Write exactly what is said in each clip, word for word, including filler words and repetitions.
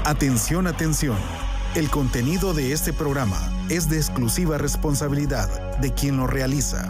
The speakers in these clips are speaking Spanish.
Atención, atención. El contenido de este programa es de exclusiva responsabilidad de quien lo realiza.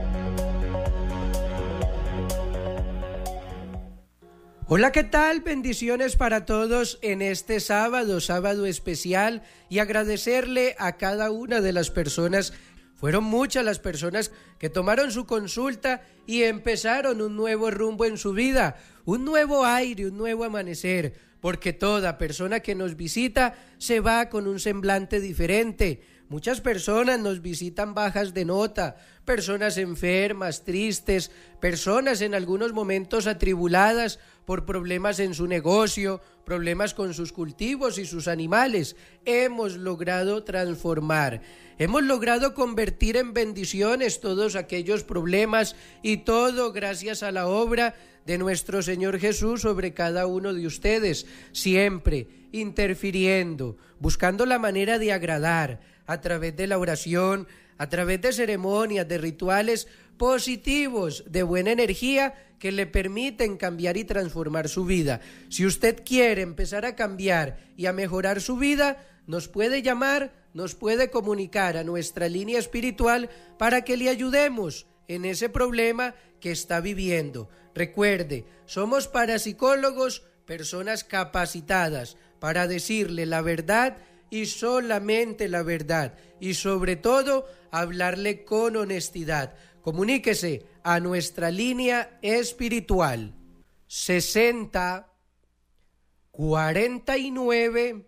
Hola, ¿qué tal? Bendiciones para todos en este sábado, sábado especial, y agradecerle a cada una de las personas. Fueron muchas las personas que tomaron su consulta y empezaron un nuevo rumbo en su vida, un nuevo aire, un nuevo amanecer, porque toda persona que nos visita se va con un semblante diferente. Muchas personas nos visitan bajas de nota, personas enfermas, tristes, personas en algunos momentos atribuladas por problemas en su negocio, problemas con sus cultivos y sus animales. Hemos logrado transformar, hemos logrado convertir en bendiciones todos aquellos problemas, y todo gracias a la obra de nuestro Señor Jesús sobre cada uno de ustedes, siempre interfiriendo, buscando la manera de agradar a través de la oración, a través de ceremonias, de rituales positivos, de buena energía, que le permiten cambiar y transformar su vida. Si usted quiere empezar a cambiar y a mejorar su vida, nos puede llamar, nos puede comunicar a nuestra línea espiritual para que le ayudemos en ese problema que está viviendo. Recuerde, somos parapsicólogos, personas capacitadas para decirle la verdad y solamente la verdad, y sobre todo hablarle con honestidad. Comuníquese a nuestra línea espiritual sesenta, cuarenta y nueve,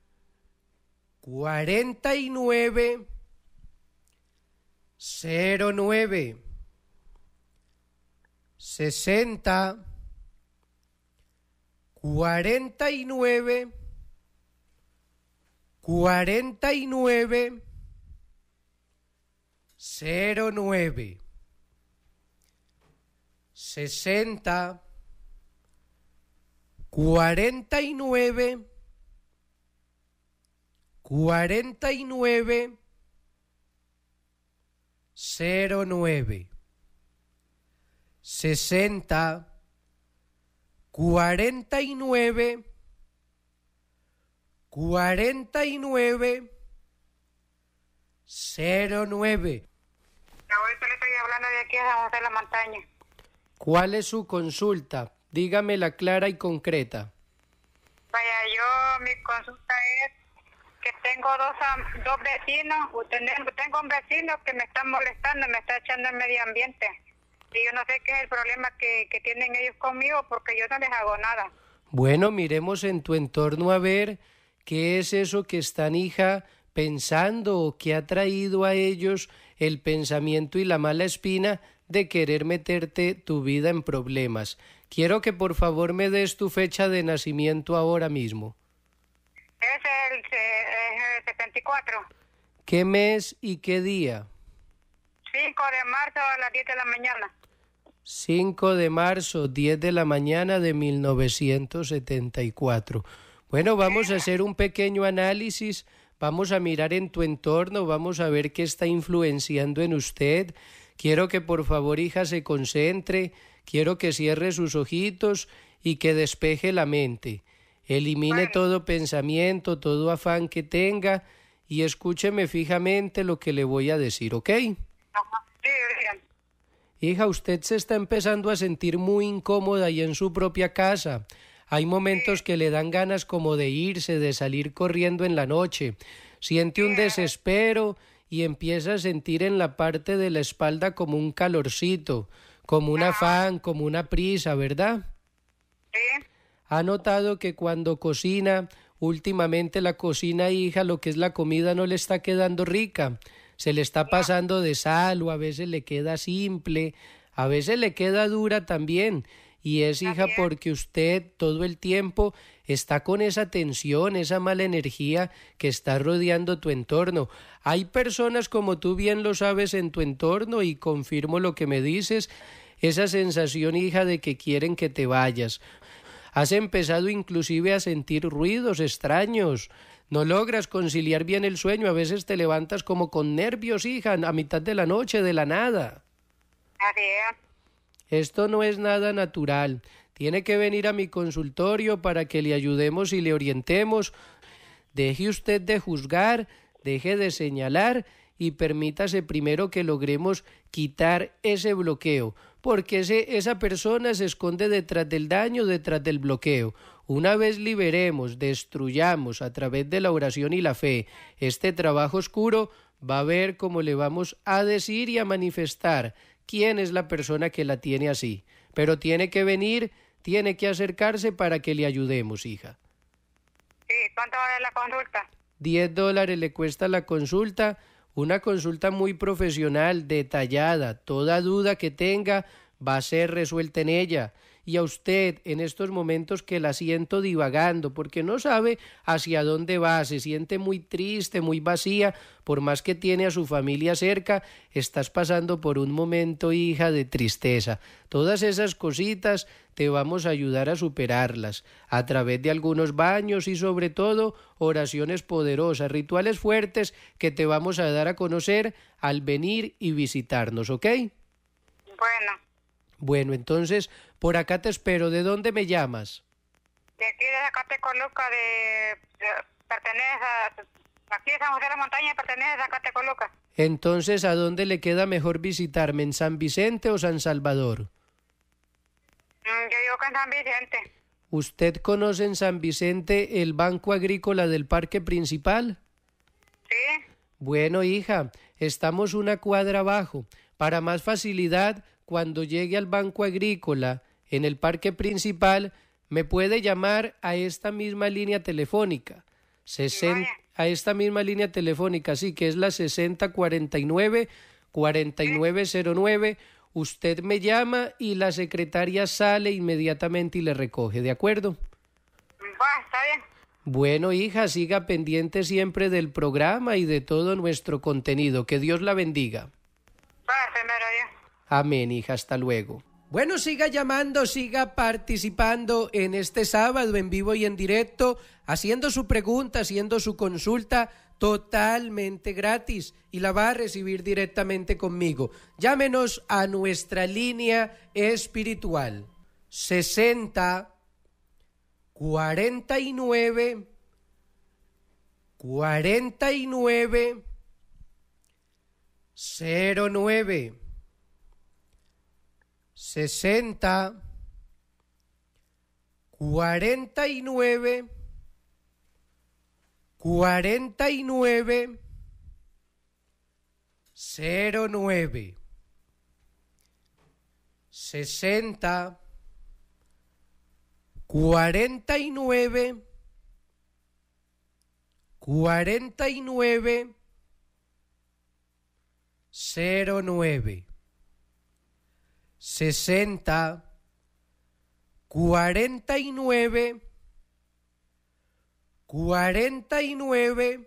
cuarenta y nueve, cero nueve, sesenta, cuarenta y nueve, cuarenta y nueve, cero nueve, sesenta, cuarenta y nueve, cuarenta y nueve, cero nueve, sesenta, cuarenta y nueve, cuarenta y nueve, cero nueve. Ahorita le estoy hablando de aquí a San José de la Montaña. ¿Cuál es su consulta? Dígamela clara y concreta. Vaya, yo, mi consulta es que tengo dos, dos vecinos, tengo un vecino que me está molestando, me está echando el medio ambiente. Y yo no sé qué es el problema que, que tienen ellos conmigo, porque yo no les hago nada. Bueno, miremos en tu entorno a ver qué es eso que están, hija, pensando, o que ha traído a ellos el pensamiento y la mala espina de querer meterte tu vida en problemas. Quiero que por favor me des tu fecha de nacimiento ahora mismo. Es el, el setenta y cuatro. ¿Qué mes y qué día? cinco de marzo a las diez de la mañana. cinco de marzo, diez de la mañana de mil novecientos setenta y cuatro. Bueno, vamos a hacer un pequeño análisis, vamos a mirar en tu entorno, vamos a ver qué está influenciando en usted. Quiero que por favor, hija, se concentre, quiero que cierre sus ojitos y que despeje la mente. Elimine bueno. todo pensamiento, todo afán que tenga, y escúcheme fijamente lo que le voy a decir, ¿ok? Ajá. Sí, bien. Hija, usted se está empezando a sentir muy incómoda ahí en su propia casa. Hay momentos que le dan ganas como de irse, de salir corriendo en la noche. Siente un desespero y empieza a sentir en la parte de la espalda como un calorcito, como un afán, como una prisa, ¿verdad? Sí. ¿Ha notado que cuando cocina, últimamente la cocina, hija, lo que es la comida no le está quedando rica? Se le está pasando de sal, o a veces le queda simple, a veces le queda dura también. Y es, hija, porque usted todo el tiempo está con esa tensión, esa mala energía que está rodeando tu entorno. Hay personas, como tú bien lo sabes, en tu entorno, y confirmo lo que me dices, esa sensación, hija, de que quieren que te vayas. Has empezado inclusive a sentir ruidos extraños. No logras conciliar bien el sueño. A veces te levantas como con nervios, hija, a mitad de la noche, de la nada. Así es. Esto no es nada natural. Tiene que venir a mi consultorio para que le ayudemos y le orientemos. Deje usted de juzgar, deje de señalar y permítase primero que logremos quitar ese bloqueo, porque ese, esa persona se esconde detrás del daño, detrás del bloqueo. Una vez liberemos, destruyamos a través de la oración y la fe este trabajo oscuro, va a ver cómo le vamos a decir y a manifestar quién es la persona que la tiene así. Pero tiene que venir, tiene que acercarse para que le ayudemos, hija. Sí, ¿cuánto vale la consulta? Diez dólares le cuesta la consulta, una consulta muy profesional, detallada. Toda duda que tenga va a ser resuelta en ella. Y a usted, en estos momentos que la siento divagando, porque no sabe hacia dónde va, se siente muy triste, muy vacía, por más que tiene a su familia cerca, estás pasando por un momento, hija, de tristeza. Todas esas cositas te vamos a ayudar a superarlas, a través de algunos baños y sobre todo oraciones poderosas, rituales fuertes que te vamos a dar a conocer al venir y visitarnos, ¿ok? Bueno. Bueno, entonces, por acá te espero. ¿De dónde me llamas? De aquí de Zacatecoluca, de, de pertenece a, aquí de San José de la Montaña, pertenece a Zacatecoluca. Entonces, ¿a dónde le queda mejor visitarme? ¿En San Vicente o San Salvador? Mm, yo digo que en San Vicente. ¿Usted conoce en San Vicente el Banco Agrícola del Parque Principal? Sí. Bueno, hija, estamos una cuadra abajo. Para más facilidad, cuando llegue al Banco Agrícola en el Parque Principal, me puede llamar a esta misma línea telefónica. sesenta, a esta misma línea telefónica, sí, que es la sesenta cuarenta y nueve, cuarenta y nueve cero nueve. Usted me llama y la secretaria sale inmediatamente y le recoge, ¿de acuerdo? Bueno, está bien. Bueno, hija, siga pendiente siempre del programa y de todo nuestro contenido. Que Dios la bendiga. Bueno, primero Dios. Amén, hija, hasta luego. Bueno, siga llamando, siga participando en este sábado en vivo y en directo, haciendo su pregunta, haciendo su consulta totalmente gratis y la va a recibir directamente conmigo. Llámenos a nuestra línea espiritual sesenta cuarenta y nueve cuarenta y nueve cero nueve. sesenta cuarenta y nueve cuarenta y nueve cero nueve. sesenta cuarenta y nueve cuarenta y nueve cero nueve. sesenta cuarenta y nueve cuarenta y nueve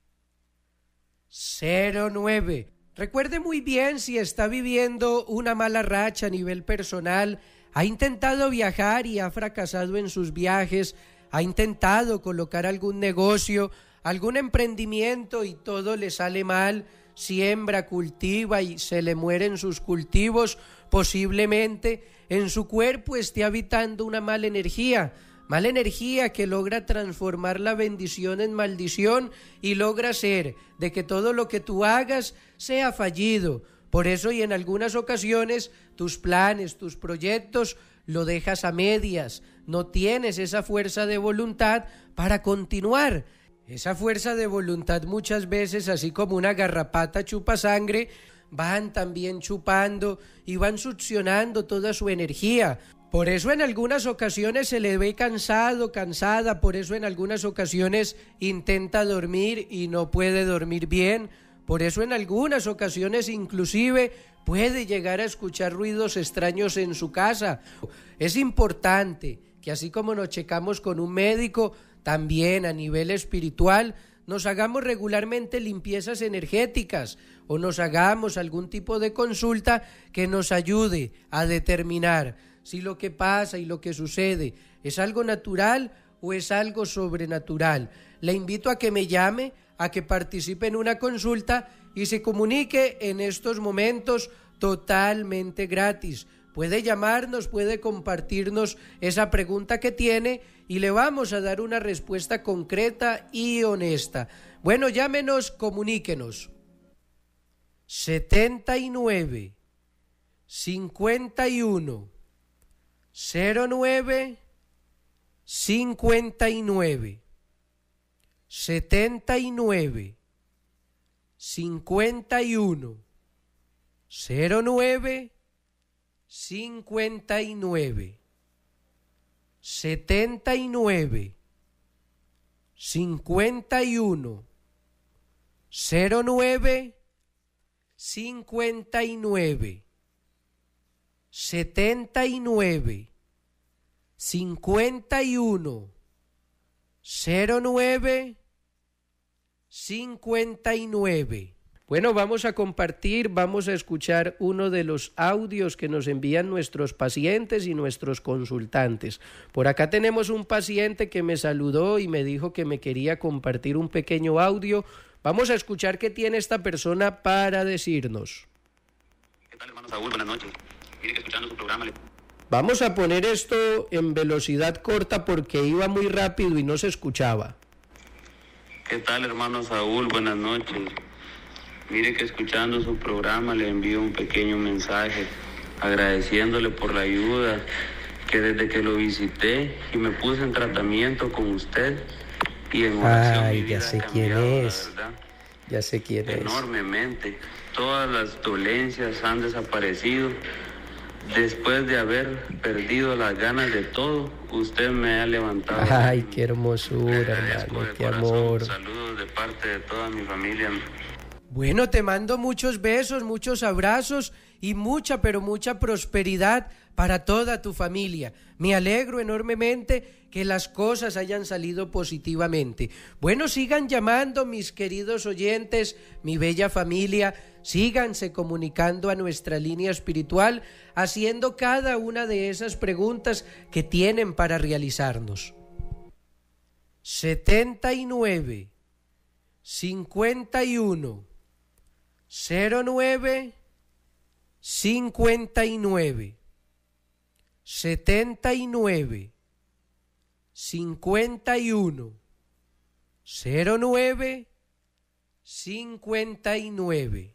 cero nueve. Recuerde muy bien, si está viviendo una mala racha a nivel personal, ha intentado viajar y ha fracasado en sus viajes, ha intentado colocar algún negocio, algún emprendimiento y todo le sale mal, siembra, cultiva y se le mueren sus cultivos, posiblemente en su cuerpo esté habitando una mala energía, mala energía que logra transformar la bendición en maldición y logra hacer de que todo lo que tú hagas sea fallido. Por eso y en algunas ocasiones tus planes, tus proyectos lo dejas a medias, no tienes esa fuerza de voluntad para continuar. Esa fuerza de voluntad muchas veces, así como una garrapata chupa sangre, van también chupando y van succionando toda su energía. Por eso en algunas ocasiones se le ve cansado, cansada, por eso en algunas ocasiones intenta dormir y no puede dormir bien, por eso en algunas ocasiones inclusive puede llegar a escuchar ruidos extraños en su casa. Es importante que así como nos checamos con un médico, también a nivel espiritual nos hagamos regularmente limpiezas energéticas o nos hagamos algún tipo de consulta que nos ayude a determinar si lo que pasa y lo que sucede es algo natural o es algo sobrenatural. Le invito a que me llame, a que participe en una consulta y se comunique en estos momentos totalmente gratis. puede llamarnos, puede compartirnos esa pregunta que tiene y le vamos a dar una respuesta concreta y honesta. Bueno, llámenos, comuníquenos. setenta y nueve, cincuenta y uno, cero nueve, cincuenta y nueve. setenta y nueve, cincuenta y uno, cero nueve, cincuenta y nueve. setenta y nueve, cincuenta y uno, cero nueve, cincuenta y nueve. setenta y nueve, cincuenta y uno, cero nueve, cincuenta y nueve. Bueno, vamos a compartir, vamos a escuchar uno de los audios que nos envían nuestros pacientes y nuestros consultantes. Por acá tenemos un paciente que me saludó y me dijo que me quería compartir un pequeño audio. Vamos a escuchar qué tiene esta persona para decirnos. ¿Qué tal, hermano Saúl? Buenas noches. Mire que escuchando su programa le... Vamos a poner esto en velocidad corta porque iba muy rápido y no se escuchaba. ¿Qué tal, hermano Saúl? Buenas noches. Mire que escuchando su programa le envío un pequeño mensaje agradeciéndole por la ayuda que desde que lo visité y me puse en tratamiento con usted y en oración. Ay, mi vida ya sé ha cambiado, quién es. la verdad, Ya sé quién es. enormemente. Todas las dolencias han desaparecido. Después de haber perdido las ganas de todo, usted me ha levantado. Ay, qué hermosura, hermano, qué amor. Saludos de parte de toda mi familia. Bueno, te mando muchos besos, muchos abrazos y mucha, pero mucha prosperidad para toda tu familia. Me alegro enormemente que las cosas hayan salido positivamente. Bueno, sigan llamando, mis queridos oyentes, mi bella familia, síganse comunicando a nuestra línea espiritual, haciendo cada una de esas preguntas que tienen para realizarnos. setenta y nueve, cincuenta y uno, cero nueve, cincuenta y nueve. setenta y nueve, cincuenta y uno, cero nueve, cincuenta y nueve.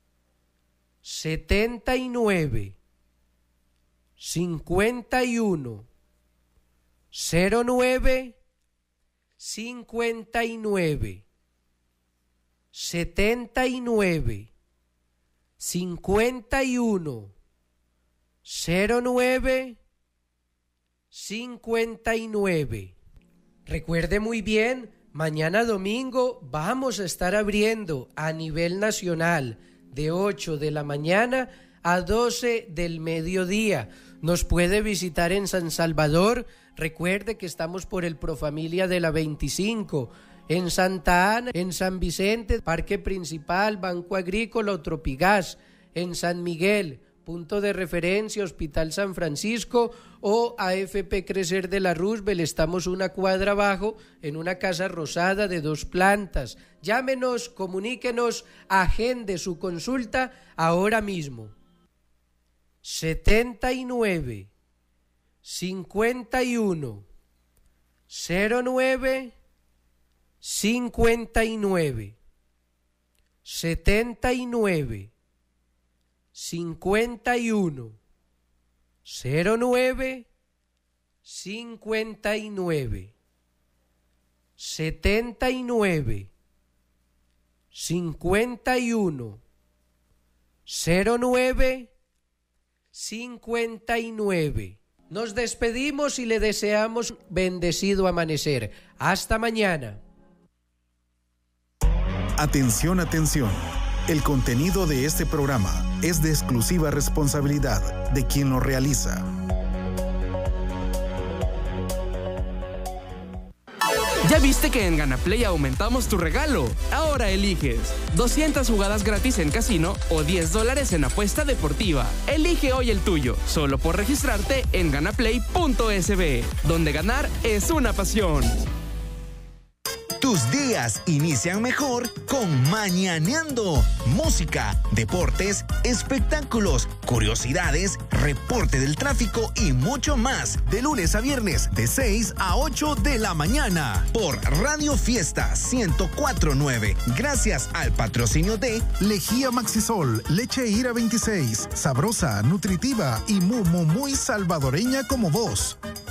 setenta y nueve, cincuenta y uno, cero nueve, cincuenta y nueve. setenta y nueve, cincuenta y uno, cero nueve, cincuenta y nueve. Recuerde muy bien, mañana domingo vamos a estar abriendo a nivel nacional de ocho de la mañana a doce del mediodía. Nos puede visitar en San Salvador. Recuerde que estamos por el Profamilia de la veinticinco. En Santa Ana, en San Vicente, Parque Principal, Banco Agrícola o Tropigás. En San Miguel, Punto de Referencia, Hospital San Francisco o A F P Crecer de la Roosevelt. Estamos una cuadra abajo en una casa rosada de dos plantas. Llámenos, comuníquenos, agende su consulta ahora mismo. setenta y nueve, cincuenta y uno, cero nueve, cincuenta y nueve. setenta y nueve, cincuenta y uno, cero nueve, cincuenta y nueve. setenta y nueve, cincuenta y uno, cero nueve, cincuenta y nueve. Nos despedimos y le deseamos bendecido amanecer. Hasta mañana. Atención, atención. El contenido de este programa es de exclusiva responsabilidad de quien lo realiza. ¿Ya viste que en GanaPlay aumentamos tu regalo? Ahora eliges doscientas jugadas gratis en casino o diez dólares en apuesta deportiva. Elige hoy el tuyo, solo por registrarte en ganaplay punto es be, donde ganar es una pasión. Tus días inician mejor con Mañaneando. Música, deportes, espectáculos, curiosidades, reporte del tráfico y mucho más. De lunes a viernes, de seis a ocho de la mañana. Por Radio Fiesta ciento cuatro punto nueve. Gracias al patrocinio de Lejía Maxisol, leche Ira veintiséis, sabrosa, nutritiva y muy, muy, muy salvadoreña como vos.